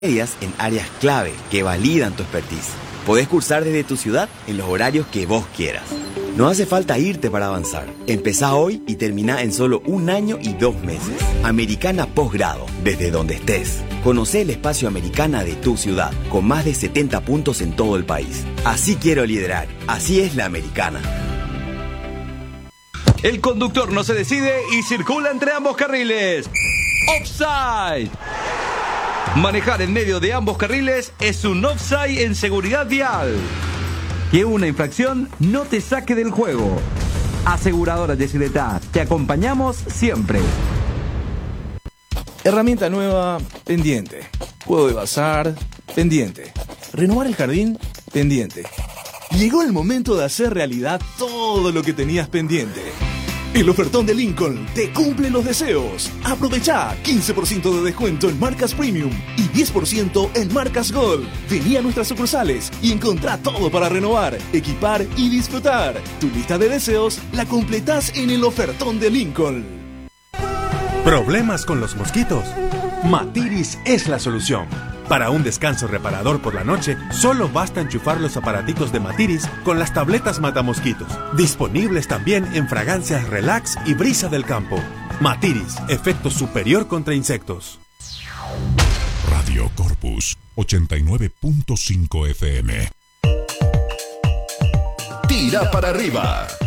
en áreas clave que validan tu expertise. Podés cursar desde tu ciudad en los horarios que vos quieras. No hace falta irte para avanzar. Empezá hoy y terminá en solo 1 año y 2 meses. Americana Posgrado, desde donde estés. Conocé el espacio Americana de tu ciudad, con más de 70 puntos en todo el país. Así quiero liderar. Así es la Americana. El conductor no se decide y circula entre ambos carriles. ¡Offside! Manejar en medio de ambos carriles es un offside en seguridad vial. Que una infracción no te saque del juego. Aseguradora Yesileta, te acompañamos siempre. Herramienta nueva, pendiente. Juego de bazar, pendiente. Renovar el jardín, pendiente. Llegó el momento de hacer realidad todo lo que tenías pendiente. El ofertón de Lincoln te cumple los deseos. Aprovechá 15% de descuento en marcas Premium y 10% en marcas Gold. Vení a nuestras sucursales y encontrá todo para renovar, equipar y disfrutar. Tu lista de deseos la completás en el ofertón de Lincoln. ¿Problemas con los mosquitos? Matiris es la solución. Para un descanso reparador por la noche, solo basta enchufar los aparaticos de Matiris con las tabletas matamosquitos. Disponibles también en fragancias Relax y Brisa del Campo. Matiris, efecto superior contra insectos. Radio Corpus, 89.5 FM. Tira para arriba.